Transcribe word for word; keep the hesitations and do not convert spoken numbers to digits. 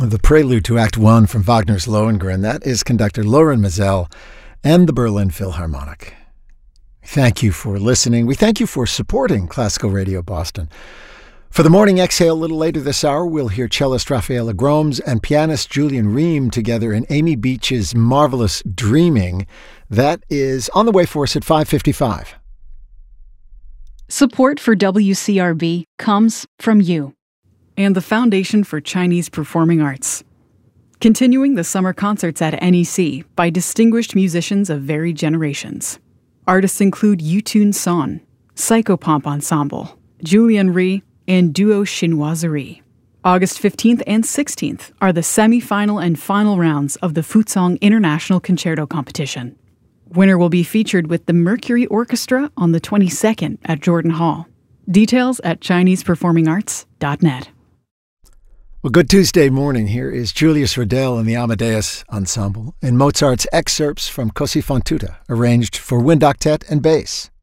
the prelude to Act One from Wagner's Lohengrin. That is conductor Loren Mazel and the Berlin Philharmonic. Thank you for listening. We thank you for supporting Classical Radio Boston. For the Morning Exhale, a little later this hour, we'll hear cellist Rafaela Gromes and pianist Julian Ream together in Amy Beach's marvelous Dreaming. That is on the way for us at five fifty-five. Support for W C R B comes from you and the Foundation for Chinese Performing Arts. Continuing the summer concerts at N E C by distinguished musicians of varied generations. Artists include Yutun Son, Psychopomp Ensemble, Julian Rhee, and Duo Chinoiserie. August fifteenth and sixteenth are the semi-final and final rounds of the Fuzhong International Concerto Competition. Winner will be featured with the Mercury Orchestra on the twenty-second at Jordan Hall. Details at chinese performing arts dot net. Well, good Tuesday morning. Here is Julius Riddell and the Amadeus Ensemble in Mozart's excerpts from Così fan tutte, arranged for wind octet and bass.